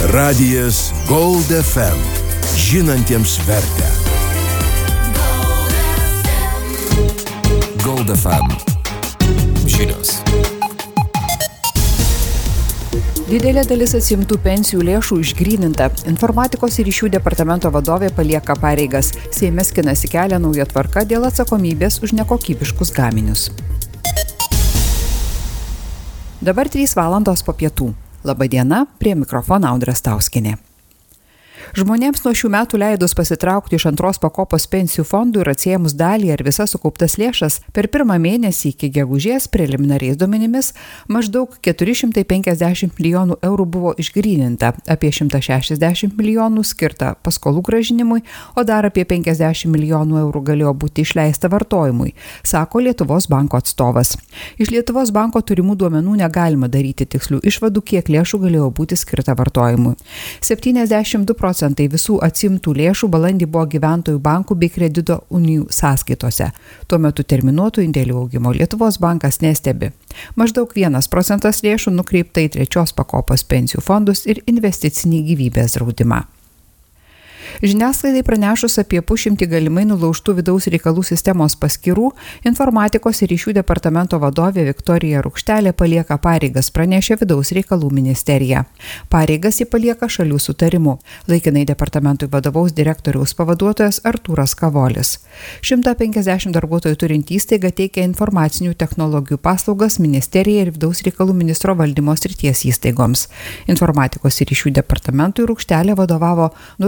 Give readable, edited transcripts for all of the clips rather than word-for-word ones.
Radijas Gold FM. Žinantiems vertę. Gold FM. Žinios. Didelė dalis atsiimtų pensijų lėšų išgryninta. Informatikos ir ryšių departamento vadovė palieka pareigas. Seime skinasi kelią nauja tvarka dėl atsakomybės už nekokybiškus gaminius. Dabar 3 valandos po pietų. Labą dieną, prie mikrofono Audra Stauskienė. Žmonėms nuo šių metų leidus pasitraukti iš antros pakopos pensijų fondų ir atsiėmus dalį ar visas sukauptas lėšas, per pirmą mėnesį iki gegužės preliminariais duomenimis maždaug 450 milijonų eurų buvo išgryninta, apie 160 milijonų skirta paskolų grąžinimui, o dar apie 50 milijonų eurų galėjo būti išleista vartojimui, sako Lietuvos banko atstovas. Iš Lietuvos banko turimų duomenų negalima daryti tikslių išvadų, kiek lėšų galėjo būti skirta vartojimui. 72% visų atsimtų lėšų balandį buvo gyventojų bankų bei kredito unijų sąskaitose. Tuo metu terminuotų indėlių augimo Lietuvos bankas nestebi. Maždaug 1% lėšų nukreipta į 3 pakopos pensijų fondus ir investicinį gyvybės draudimą. Žiniasklaidai pranešus apie 100 galimai nulaužtų vidaus reikalų sistemos paskyrų, informatikos ir ryšių departamento vadovė Viktorija Rukštelė palieka pareigas, pranešė vidaus reikalų ministerija. Pareigas ji palieka šalių sutarimu. Laikinai departamentui vadovaus direktoriaus pavaduotojas Artūras Kavolis. 150 darbuotojų turinti įstaiga teikia informacinių technologijų paslaugas ministerijai ir vidaus reikalų ministro valdymo srities įstaigoms. Informatikos ir ryšių departamentui Rukštelė vadovavo nuo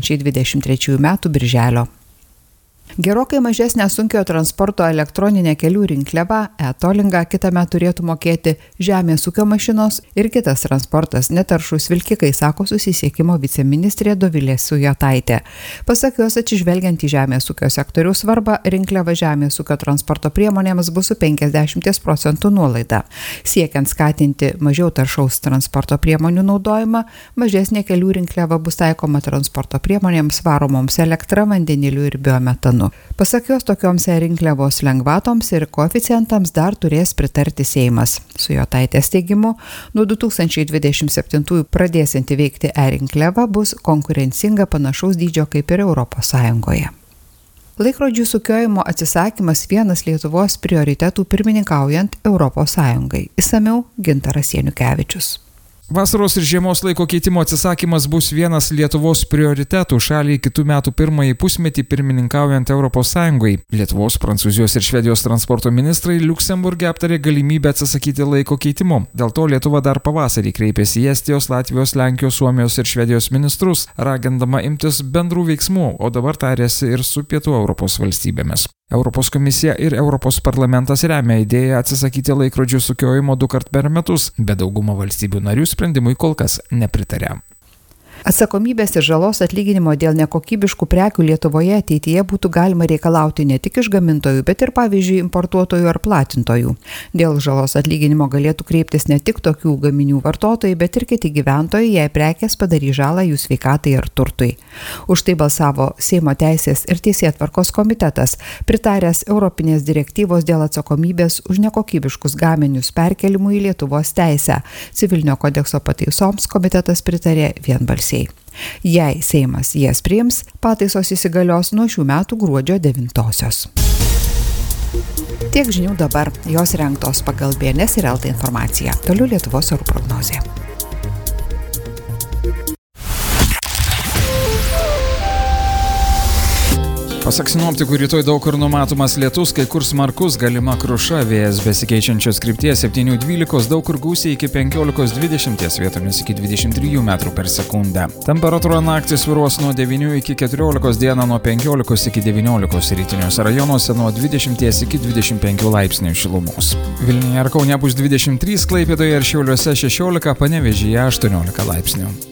2023 metų birželio. Gerokai mažesnę sunkiojo transporto elektroninę kelių rinkliavą e-tolingą kitąmet turėtų mokėti žemės ūkio mašinos ir kitas transportas netaršūs vilkikai, sako susisiekimo viceministrė Dovilė Sujotaitė. Pasak jos, atsižvelgiant į žemės ūkio sektoriaus svarbą, rinkliava žemės ūkio transporto priemonėms bus su 50% nuolaida. Siekiant skatinti mažiau taršaus transporto priemonių naudojimą, mažesnė kelių rinkliava bus taikoma transporto priemonėms varomoms elektra, vandeniliu ir biometanu. Pasak jos, tokioms rinkliavos lengvatoms ir koeficientams dar turės pritarti Seimas. Sujotaitės teigimu, nuo 2027 pradėsianti veikti rinkliava bus konkurencinga panašaus dydžio kaip ir Europos Sąjungoje. Laikrodžių sukiojimo atsisakymas vienas Lietuvos prioritetų pirmininkaujant Europos Sąjungai. Išsamiau Gintaras Janukevičius. Vasaros ir žiemos laiko keitimo atsisakymas bus vienas Lietuvos prioritetų šaliai kitų metų pirmąjį pusmetį pirmininkaujant Europos Sąjungai. Lietuvos, Prancūzijos ir Švedijos transporto ministrai Liuksemburge aptarė galimybę atsisakyti laiko keitimo. Dėl to Lietuva dar pavasarį kreipėsi į Estijos, Latvijos, Lenkijos, Suomijos ir Švedijos ministrus, ragindama imtis bendrų veiksmų, o dabar tarėsi ir su Pietų Europos valstybėmis. Europos komisija ir Europos parlamentas remia idėją atsisakyti laikrodžių sukiojimo 2 kart per metus, bet dauguma valstybių narių sprendimui kol kas nepritarė. Atsakomybės ir žalos atlyginimo dėl nekokybiškų prekių Lietuvoje ateityje būtų galima reikalauti ne tik iš gamintojų, bet ir pavyzdžiui importuotojų ar platintojų. Dėl žalos atlyginimo galėtų kreiptis ne tik tokių gaminių vartotojai, bet ir kiti gyventojai, jei prekės padarys žalą jų sveikatai ar turtui. Už tai balsavo Seimo teisės ir teisėtvarkos komitetas, pritaręs Europinės direktyvos dėl atsakomybės už nekokybiškus gaminius perkelimų į Lietuvos teisę. Civilinio kodekso pataisoms komitetas pritarė vienbalsiai. Jei Seimas jas priims, pataisos įsigalios nuo šių metų gruodžio 9-osios. Tiek žinių dabar, jos rengtos pagal BNS ir LT informaciją. Toliau Lietuvos orų prognozė. Pasak sinoptikų, rytoj daug kur numatomas lietus, kai kur smarkus, galima kruša, vėjas besikeičiančios krypties 7-12, daug kur gūsiai iki 15-20, vietomis iki 23 metrų per sekundę. Temperatūra naktį svyruos nuo 9 iki 14, dieną nuo 15 iki 19, rytiniuose rajonuose nuo 20 iki 25 laipsnių šilumos. Vilniuje ir Kaune bus 23, Klaipėdoje ir Šiauliuose 16, Panevėžyje 18 laipsnių.